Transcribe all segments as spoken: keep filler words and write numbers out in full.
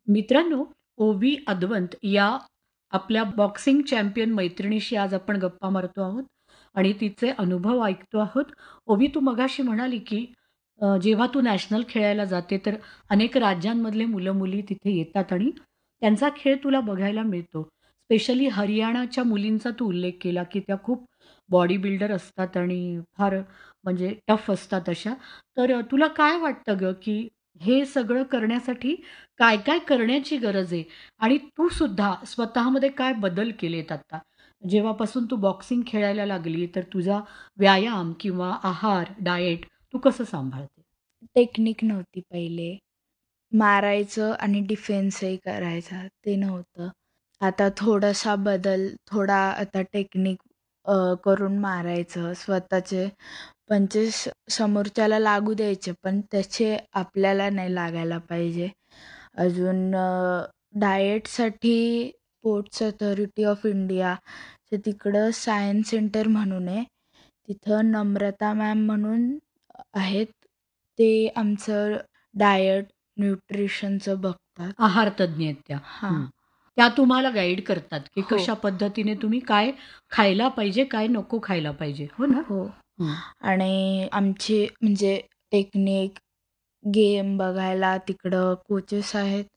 मित्रांनो, ओवी अदवंत या आपल्या बॉक्सिंग चॅम्पियन मैत्रिणीशी आज आपण गप्पा मारतो आहोत आणि तिचे अनुभव ऐकतो आहोत. ओवी, तू मगाशी म्हणाली, की अ, जेव्हा तू नॅशनल खेळायला जाते, तर अनेक राज्यांमधले मुलं-मुली तिथे येतात आणि त्यांचा खेळ तुला बघायला मिळतो. स्पेशली हरियाणाच्या मुलींचा तू उल्लेख केला, की त्या खूप बॉडी बिल्डर असतात आणि फार म्हणजे टफ असतात अशा. तर अ, तुला काय वाटतं गं, की हे सगळं करण्यासाठी काय-काय करण्याची गरज आहे? आणि तू सुद्धा स्वतःमध्ये काय बदल केलेत आता? जेव्हापासून तू बॉक्सिंग खेळायला लागली, तर तुझा व्यायाम किंवा आहार, डाएट तू कसं सांभाळते? टेक्निक नव्हती पहिले. मारायचं आणि डिफेन्सही करायचा ते नव्हतं. आता थोडासा बदल, थोडा आता टेक्निक अ, करून मारायचं. स्वतःचे पंचेस समोरच्याला लागू द्यायचे, पण त्याचे आपल्याला नाही लागायला पाहिजे. अजून अ, डाएटसाठी स्पोर्ट्स अथॉरिटी ऑफ इंडिया तर तिकडं सायन्स सेंटर म्हणून आहे. तिथं नम्रता मॅम म्हणून आहेत. ते आमचं डायट, न्यूट्रिशनचं बघतात. आहार तज्ञ आहेत त्या. हां. हं. त्या तुम्हाला गाईड करतात, की हो, कशा पद्धतीने तुम्ही काय खायला पाहिजे, काय नको खायला पाहिजे. हो ना? हो. हं. आणि आमची म्हणजे टेक्निक, गेम बघायला तिकडं कोचेस आहेत.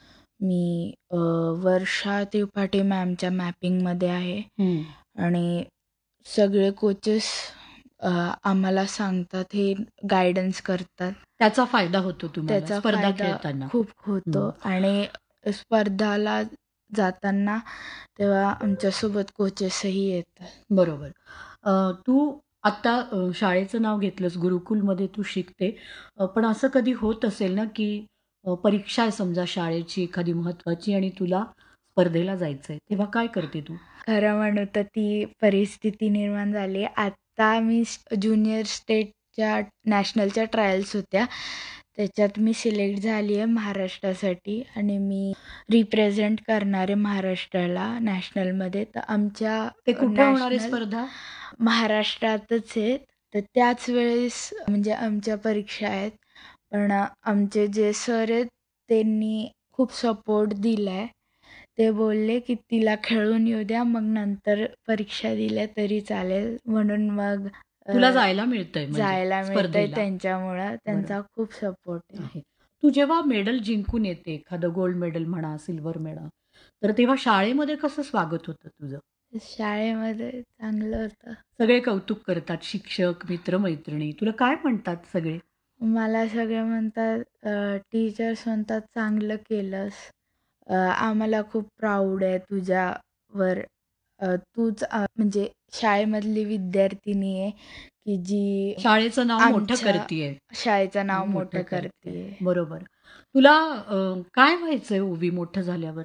मी अ, वर्षा त्रिपाठी मॅमच्या मॅपिंगमध्ये आहे हं. आणि सगळे कोचेस अ, आम्हाला सांगतात, हे गाईडन्स करतात. त्याचा फायदा होतो तुम्हाला त्याचा स्पर्धा फायदा खेळताना. खूप होतो हं. आणि स्पर्धाला जाताना तेव्हा आमच्यासोबत कोचेसही येतात. बरोबर. अ, तू आत्ता अ, शाळेचं नाव घेतलंस, गुरुकुलमध्ये तू शिकते. अ, पण असं कधी होत असेल ना, की अ, परीक्षा आहे समजा शाळेची एखादी महत्त्वाची आणि तुला स्पर्धेला जायचंय, तेव्हा काय करते तू? खरं म्हणू तर ती परिस्थिती निर्माण झाली. आत्ता मी ज्युनियर स्टेटच्या नॅशनलच्या ट्रायल्स होत्या. त्याच्यात मी सिलेक्ट झाली आहे महाराष्ट्रासाठी आणि मी रिप्रेझेंट करणार आहे महाराष्ट्राला नॅशनलमध्ये. तर आमच्या ते कुठे होणार आहे नॅशनल स्पर्धा? महाराष्ट्रातच आहेत. तर त्याच वेळेस म्हणजे आमच्या परीक्षा आहेत. पण आमचे जे सर आहेत त्यांनी खूप सपोर्ट दिलाय. ते बोलले, की "तिला खेळून येऊ द्या, मग नंतर परीक्षा दिल्या तरी चालेल." म्हणून मग अ, तुला जायला मिळतंय म्हणजे जायला मिळतंय स्पर्धेला. त्यांच्यामुळं. बरं. त्यांचा खूप सपोर्ट आहे. आहे. तू जेव्हा मेडल जिंकून येते, एखादं गोल्ड मेडल म्हणा, सिल्व्हर मेडल, तर तेव्हा शाळेमध्ये कसं स्वागत होतं तुझं? शाळेमध्ये चांगलं होतं. सगळे कौतुक करतात, शिक्षक, मित्र-मैत्रिणी. तुला काय म्हणतात सगळे? मला सगळे म्हणतात टीचर्स म्हणतात, "चांगलं केलंस. अ, आम्हाला खूप प्राउड आहे तुझ्यावर. अ, तूच अ, म्हणजे शाळेमधली विद्यार्थिनी आहे, की जी शाळेचं नाव मोठं आमच्या करतीये. शाळेचं नाव नाव मोठं मोठं करते. करतीये." बरोबर. तुला अ, काय व्हायचंय ओवी मोठं झाल्यावर?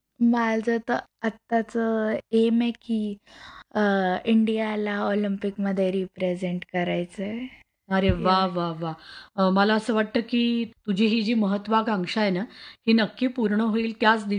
माझं तर आत्ताचं एम आहे, की अ, इंडियाला ऑलिम्पिकमध्ये रिप्रेझेंट करायचंय. अरे वाह! एवढं. वाह! वाह! अ, मला असं वाटतं, की तुझी ही जी महत्वाकांक्षा आहे ना, ही नक्की पूर्ण होईल. त्याच